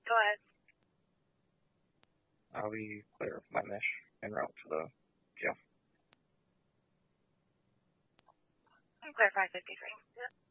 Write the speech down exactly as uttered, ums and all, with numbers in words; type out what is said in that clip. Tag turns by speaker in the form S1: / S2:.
S1: Go ahead.
S2: I'll be clear of my mesh en route to the jail.
S1: I'm clear five fifty-three. Yep.